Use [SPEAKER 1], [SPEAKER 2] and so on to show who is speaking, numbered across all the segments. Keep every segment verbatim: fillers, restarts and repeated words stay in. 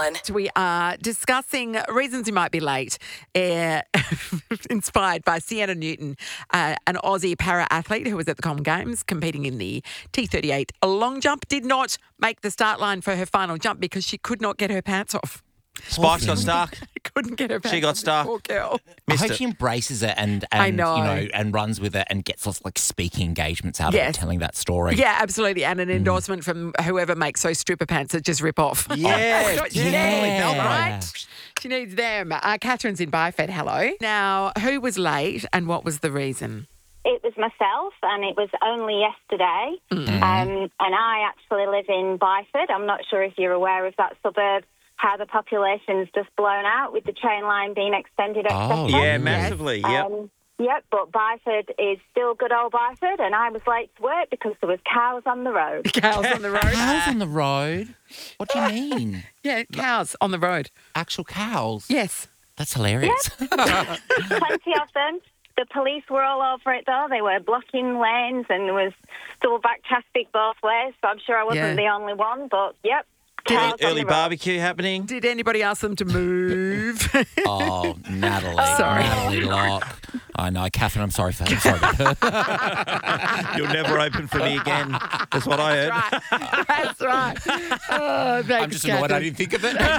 [SPEAKER 1] Sean.
[SPEAKER 2] We are discussing reasons you might be late, uh, inspired by Sienna Newton, uh, an Aussie para-athlete who was at the Common Games competing in the T thirty-eight long jump, did not make the start line for her final jump because she could not get her pants off.
[SPEAKER 3] Spikes got stuck.
[SPEAKER 2] Couldn't get her pants
[SPEAKER 3] She got
[SPEAKER 2] off, this
[SPEAKER 3] stuck.
[SPEAKER 2] Poor girl.
[SPEAKER 4] I
[SPEAKER 3] Missed
[SPEAKER 4] hope
[SPEAKER 3] it.
[SPEAKER 4] she embraces it and, and
[SPEAKER 2] I know.
[SPEAKER 4] you know, and runs with it and gets lots of like speaking engagements out
[SPEAKER 2] Yes.
[SPEAKER 4] of it, telling that story.
[SPEAKER 2] Yeah, absolutely. And an endorsement from whoever makes those stripper pants that just rip off.
[SPEAKER 3] Yeah,
[SPEAKER 2] Oh, she
[SPEAKER 4] yeah.
[SPEAKER 2] needs, right? She needs them. Uh, Catherine's in Byford. Hello. Now, who was late and what was the reason?
[SPEAKER 5] It was myself, and it was only yesterday.
[SPEAKER 2] Mm.
[SPEAKER 5] Um, and I actually live in Byford. I'm not sure if you're aware of that suburb, how the population's just blown out with the train line being extended, et cetera.
[SPEAKER 4] Oh,
[SPEAKER 3] Yeah, massively. Yep.
[SPEAKER 5] Um, yep, but Byford is still good old Byford, and I was late to work because there was cows on the road.
[SPEAKER 2] Cows on the road.
[SPEAKER 4] Cows on the road? What do you mean?
[SPEAKER 2] Yeah, cows on the road.
[SPEAKER 4] Actual cows?
[SPEAKER 2] Yes.
[SPEAKER 4] That's hilarious.
[SPEAKER 5] Plenty of them. The police were all over it, though. They were blocking lanes, and there was double-back traffic both ways, so I'm sure I wasn't
[SPEAKER 2] Yeah.
[SPEAKER 5] the only one, but, yep. cows on
[SPEAKER 3] Early
[SPEAKER 5] the road.
[SPEAKER 3] barbecue happening.
[SPEAKER 2] Did anybody ask them to move?
[SPEAKER 4] Oh, Natalie.
[SPEAKER 2] Sorry.
[SPEAKER 4] Natalie Locke. I know. Catherine, I'm sorry for I'm sorry about her.
[SPEAKER 3] You'll never open for me again. That's what I heard.
[SPEAKER 2] right. That's right. Oh, thanks,
[SPEAKER 4] I'm just annoyed I
[SPEAKER 2] Catherine.
[SPEAKER 4] didn't think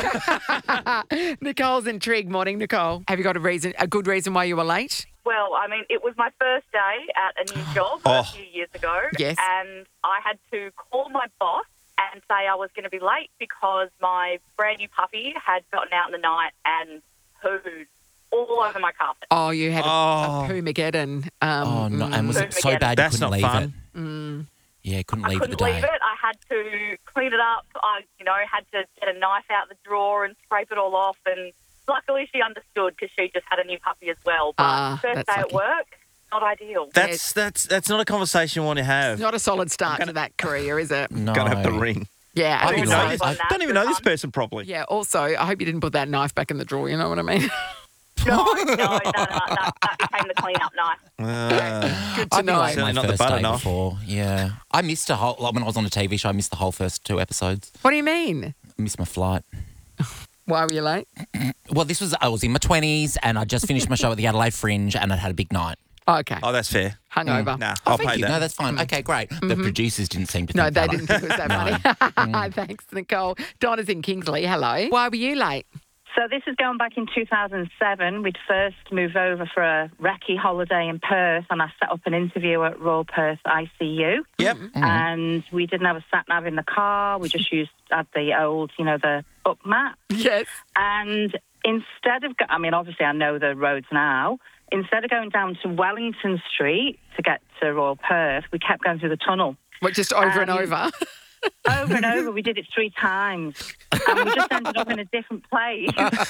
[SPEAKER 4] of it.
[SPEAKER 2] Nicole's intrigued. Morning, Nicole. Have you got a reason, a good reason why you were late?
[SPEAKER 6] Well, I mean, it was my first day at a new job
[SPEAKER 3] Oh.
[SPEAKER 6] a few years ago.
[SPEAKER 2] Yes.
[SPEAKER 6] And I had to call my boss and say I was going to be late because my brand new puppy had gotten out in the night and pooed all over my carpet.
[SPEAKER 2] Oh, you had a,
[SPEAKER 3] Oh.
[SPEAKER 2] a poo-mageddon. Um,
[SPEAKER 4] Oh, no. And was it so
[SPEAKER 6] Again.
[SPEAKER 4] bad you
[SPEAKER 3] That's
[SPEAKER 4] couldn't
[SPEAKER 3] not
[SPEAKER 4] leave
[SPEAKER 3] fun.
[SPEAKER 4] it?
[SPEAKER 2] mm,
[SPEAKER 4] Yeah, couldn't
[SPEAKER 6] I
[SPEAKER 4] leave
[SPEAKER 6] couldn't
[SPEAKER 4] it the day.
[SPEAKER 6] leave it. I had to clean it up. I, you know, had to get a knife out the drawer and scrape it all off. And luckily she understood because she just had a new puppy as well. But
[SPEAKER 2] Ah,
[SPEAKER 6] first day
[SPEAKER 2] that's
[SPEAKER 6] at
[SPEAKER 2] lucky.
[SPEAKER 6] work, not ideal.
[SPEAKER 3] That's that's that's not a conversation you want to have.
[SPEAKER 2] not a solid start to that career, is it?
[SPEAKER 4] No.
[SPEAKER 3] Gotta have the ring.
[SPEAKER 2] Yeah.
[SPEAKER 4] I
[SPEAKER 3] I don't
[SPEAKER 4] think
[SPEAKER 3] even know
[SPEAKER 4] so.
[SPEAKER 3] this,
[SPEAKER 6] I-
[SPEAKER 3] don't even know this person properly.
[SPEAKER 2] Yeah, also, I hope you didn't put that knife back in the drawer, you know what I mean?
[SPEAKER 6] No, no, no, no, that, that became the clean-up knife.
[SPEAKER 3] Uh,
[SPEAKER 2] Good to
[SPEAKER 4] I've been
[SPEAKER 2] know.
[SPEAKER 4] late
[SPEAKER 3] Certainly
[SPEAKER 4] my
[SPEAKER 3] not the
[SPEAKER 4] first
[SPEAKER 3] butter
[SPEAKER 4] day
[SPEAKER 3] knife.
[SPEAKER 4] before. Yeah. I missed a whole, like when I was on a T V show, I missed the whole first two episodes.
[SPEAKER 2] What do you mean?
[SPEAKER 4] I missed my flight.
[SPEAKER 2] Why were you late?
[SPEAKER 4] Well, this was, I was in my twenties and I just finished my show at the Adelaide Fringe and I'd had a big night.
[SPEAKER 2] Oh, okay.
[SPEAKER 3] oh, that's fair.
[SPEAKER 2] Hungover.
[SPEAKER 3] Nah,
[SPEAKER 4] Oh,
[SPEAKER 3] I'll
[SPEAKER 4] thank
[SPEAKER 3] pay
[SPEAKER 4] you.
[SPEAKER 3] that.
[SPEAKER 4] No, that's fine. Okay, great. The producers didn't seem to
[SPEAKER 2] No,
[SPEAKER 4] think
[SPEAKER 2] they
[SPEAKER 4] that.
[SPEAKER 2] didn't think it was that
[SPEAKER 4] No.
[SPEAKER 2] funny. Thanks, Nicole. Donna's in Kingsley. Hello. Why were you late?
[SPEAKER 7] So this is going back in two thousand seven. We'd first moved over for a recce holiday in Perth, and I set up an interview at Royal Perth I C U.
[SPEAKER 3] Yep.
[SPEAKER 7] And we didn't have a sat nav in the car. We just used had the old, you know, the up map.
[SPEAKER 2] Yes.
[SPEAKER 7] And instead of, go- I mean, obviously I know the roads now. Instead of going down to Wellington Street to get to Royal Perth, we kept going through the tunnel.
[SPEAKER 2] What, just over and
[SPEAKER 7] Um,
[SPEAKER 2] over?
[SPEAKER 7] Over and over, we did it three times. And we just ended up in a different place.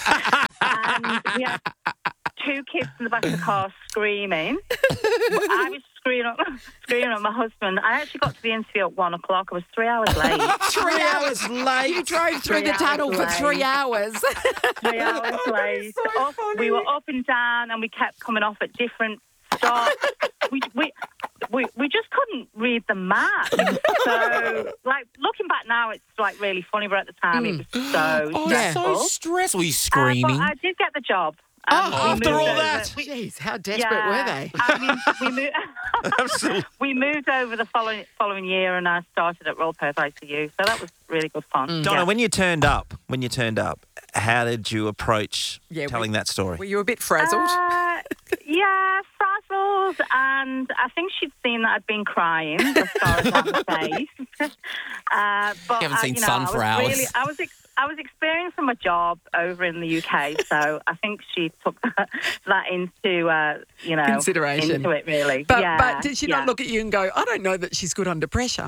[SPEAKER 7] And we had two kids in the back of the car screaming. I was screaming at, screaming at my husband. I actually got to the interview at one o'clock. I was three hours late.
[SPEAKER 2] Three hours late. You drove through
[SPEAKER 7] Three
[SPEAKER 2] the tunnel
[SPEAKER 7] hours
[SPEAKER 2] for
[SPEAKER 7] late.
[SPEAKER 2] three hours.
[SPEAKER 7] Three hours late. Up- we were up and down, and we kept coming off at different stops. we, we, we, we just couldn't read the map. So, like, looking back now, it's, like, really funny, but at the time, it was so
[SPEAKER 4] Oh,
[SPEAKER 7] stressful.
[SPEAKER 4] so stressful. Were you
[SPEAKER 7] Uh,
[SPEAKER 4] screaming?
[SPEAKER 7] but I did get the job.
[SPEAKER 2] Oh,
[SPEAKER 7] Um, we
[SPEAKER 3] after
[SPEAKER 7] moved
[SPEAKER 3] all
[SPEAKER 7] over-
[SPEAKER 3] that?
[SPEAKER 7] we-
[SPEAKER 2] Jeez, how desperate
[SPEAKER 7] yeah,
[SPEAKER 2] were they?
[SPEAKER 7] I mean, we moved,
[SPEAKER 3] Absolutely.
[SPEAKER 7] we moved over the following following year, and I started at Royal Perth I C U. So that was really good fun.
[SPEAKER 3] Donna,
[SPEAKER 7] Yeah.
[SPEAKER 3] when you turned up, when you turned up, how did you approach
[SPEAKER 2] Yeah,
[SPEAKER 3] telling
[SPEAKER 2] we-
[SPEAKER 3] that story?
[SPEAKER 2] Were you a bit frazzled?
[SPEAKER 7] Uh, yeah, frazzled, and I think she'd seen that I'd been crying as far as on the face. Uh, but
[SPEAKER 4] You haven't
[SPEAKER 7] uh,
[SPEAKER 4] seen
[SPEAKER 7] you know,
[SPEAKER 4] sun
[SPEAKER 7] I
[SPEAKER 4] for
[SPEAKER 7] was
[SPEAKER 4] hours.
[SPEAKER 7] Really, I was ex- I was experiencing my job over in the U K, so I think she took that, that into uh, you know
[SPEAKER 2] Consideration.
[SPEAKER 7] into it really.
[SPEAKER 2] But
[SPEAKER 7] yeah,
[SPEAKER 2] but did she
[SPEAKER 7] yeah.
[SPEAKER 2] not look at you and go, I don't know that she's good under pressure?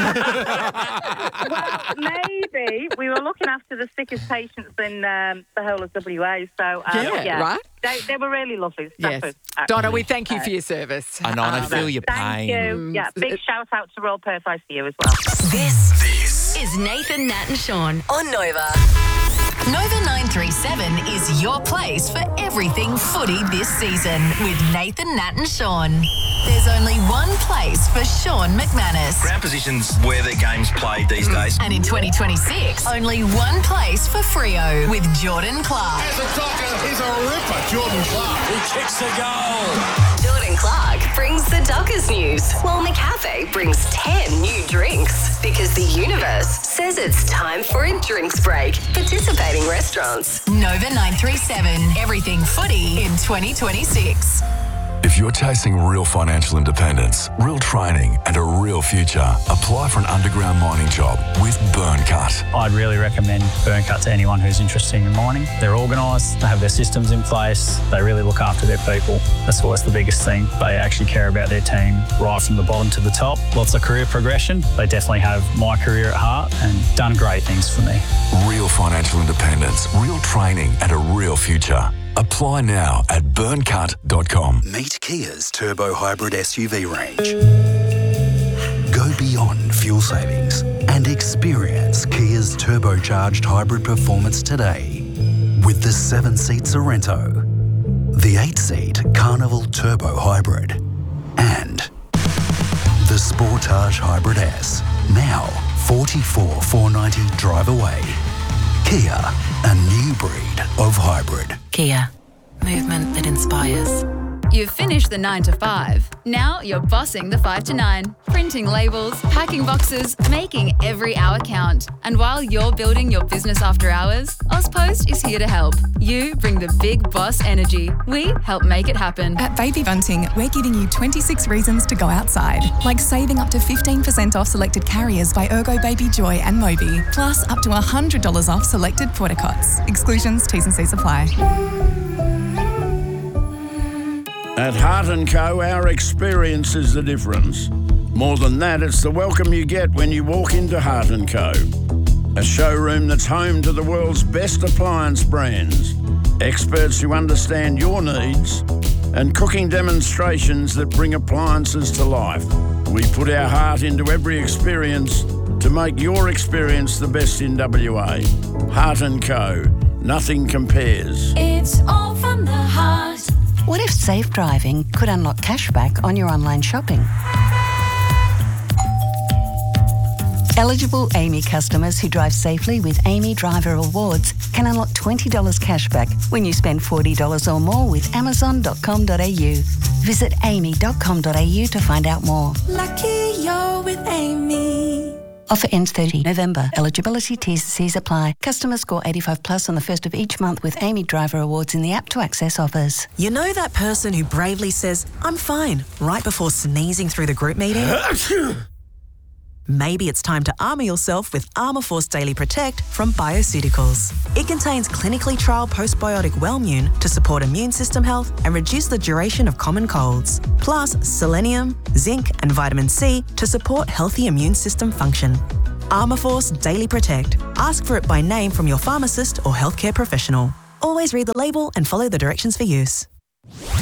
[SPEAKER 7] Well, maybe we were looking after the sickest patients in um, the whole of W A. So uh,
[SPEAKER 2] Yeah,
[SPEAKER 7] yeah,
[SPEAKER 2] right?
[SPEAKER 7] They, they were really lovely. The staff
[SPEAKER 2] Yes.
[SPEAKER 7] was
[SPEAKER 2] Donna, we
[SPEAKER 7] actually,
[SPEAKER 2] thank you
[SPEAKER 7] uh,
[SPEAKER 2] for your service.
[SPEAKER 4] I know, and I
[SPEAKER 2] Um,
[SPEAKER 4] feel your
[SPEAKER 7] Thank
[SPEAKER 4] pain.
[SPEAKER 7] you. Yeah, big
[SPEAKER 2] it-
[SPEAKER 7] shout out to Royal Perth I C U as well.
[SPEAKER 1] This, this is Nathan, Nat and Sean on Nova. Nova nine three seven is your place for everything footy this season with Nathan, Nat and Sean. There's only one place for Sean McManus.
[SPEAKER 8] Ground position's where the game's played these days.
[SPEAKER 1] And in twenty twenty-six, only one place for Freo with Jordan Clark.
[SPEAKER 9] As a docker, he's a ripper, Jordan Clark. He kicks the goal.
[SPEAKER 1] Jordan Clark brings the Dockers news, while McCafe brings ten new drinks. Because the universe says it's time for a drinks break. Participating restaurants. Nova nine three seven. Everything footy in twenty twenty-six.
[SPEAKER 10] If you're chasing real financial independence, real training and a real future, apply for an underground mining job with Burncut.
[SPEAKER 11] I'd really recommend Burncut to anyone who's interested in mining. They're organised, they have their systems in place, they really look after their people. That's always the biggest thing. They actually care about their team right from the bottom to the top. Lots of career progression. They definitely have my career at heart and done great things for me.
[SPEAKER 10] Real financial independence, real training and a real future. Apply now at burncut dot com.
[SPEAKER 12] Meet Kia's Turbo Hybrid S U V range. Go beyond fuel savings and experience Kia's turbocharged hybrid performance today with the seven-seat Sorrento, the eight-seat Carnival Turbo Hybrid, and the Sportage Hybrid S. Now forty-four thousand four hundred ninety drive away. Kia, a new breed of hybrid.
[SPEAKER 13] Kia, movement that inspires.
[SPEAKER 14] You've finished the nine to five. Now you're bossing the five to nine. Printing labels, packing boxes, making every hour count. And while you're building your business after hours, Ozpost is here to help. You bring the big boss energy. We help make it happen.
[SPEAKER 15] At Baby Bunting, we're giving you twenty-six reasons to go outside, like saving up to fifteen percent off selected carriers by Ergo Baby Joy and Moby, plus up to one hundred dollars off selected portacots. Exclusions, T's and C's apply.
[SPEAKER 16] At Heart and Co, our experience is the difference. More than that, it's the welcome you get when you walk into Heart and Co. A showroom that's home to the world's best appliance brands, experts who understand your needs, and cooking demonstrations that bring appliances to life. We put our heart into every experience to make your experience the best in W A. Heart and Co. Nothing compares.
[SPEAKER 17] It's all from the heart.
[SPEAKER 18] What if safe driving could unlock cashback on your online shopping? Eligible Amy customers who drive safely with Amy Driver Awards can unlock twenty dollars cashback when you spend forty dollars or more with amazon dot com dot a u. Visit amy dot com dot a u to find out more.
[SPEAKER 17] Lucky you're with Amy.
[SPEAKER 18] Offer ends thirtieth November. Eligibility T's and C's apply. Customers score eighty-five plus on the first of each month with Amy Driver Awards in the app to access offers.
[SPEAKER 13] You know that person who bravely says, "I'm fine," right before sneezing through the group meeting? Maybe it's time to armour yourself with Armour Force Daily Protect from Bioceuticals. It contains clinically trialled postbiotic Wellmune to support immune system health and reduce the duration of common colds. Plus selenium, zinc and vitamin C to support healthy immune system function. Armour Force Daily Protect. Ask for it by name from your pharmacist or healthcare professional. Always read the label and follow the directions for use.